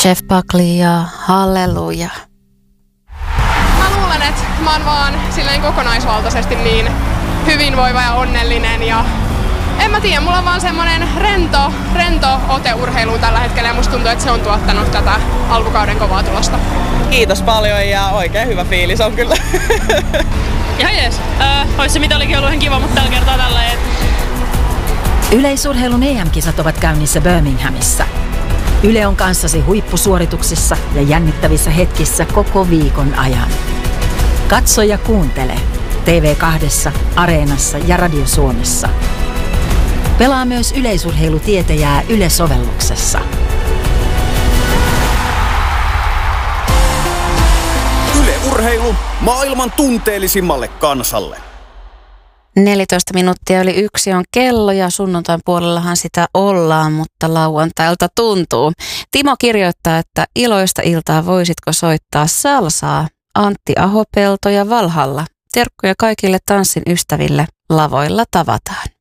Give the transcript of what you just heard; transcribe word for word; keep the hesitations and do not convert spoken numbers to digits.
Jeff Buckley ja Halleluja. Mä luulen, että mä oon vaan silleen kokonaisvaltaisesti niin hyvinvoiva ja onnellinen ja en mä tiedä, mulla on vaan semmonen rento, rento ote urheiluun tällä hetkellä ja musta tuntuu, että se on tuottanut tätä alkukauden kovaa tulosta. Kiitos paljon ja oikein hyvä fiilis on kyllä. Ihan jees. Äh, ois se mitä olikin ollut ihan kiva, mutta tällä kertaa tällä et... Yleisurheilun E M-kisat ovat käynnissä Birminghamissa. Yle on kanssasi huippusuorituksissa ja jännittävissä hetkissä koko viikon ajan. Katso ja kuuntele T V kaksi, Areenassa ja Radio Suomessa. Pelaa myös yleisurheilutietäjää Yle-sovelluksessa. Yle Urheilu maailman tunteellisimmalle kansalle. neljätoista minuuttia yli yksi on kello ja sunnuntain puolellahan sitä ollaan, mutta lauantailta tuntuu. Timo kirjoittaa, että iloista iltaa voisitko soittaa salsaa. Antti Ahopelto ja Valhalla. Terkkuja kaikille tanssin ystäville. Lavoilla tavataan.